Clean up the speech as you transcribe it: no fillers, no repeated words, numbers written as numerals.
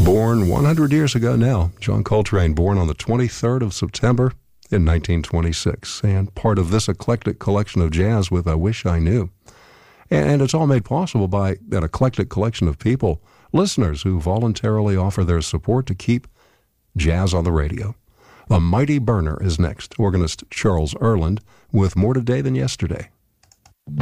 Born 100 years ago now, John Coltrane, born on the 23rd of September in 1926, and part of this eclectic collection of jazz with I Wish I Knew. And it's all made possible by an eclectic collection of people, listeners who voluntarily offer their support to keep jazz on the radio. A Mighty Burner is next. Organist Charles Earland with More Today Than Yesterday.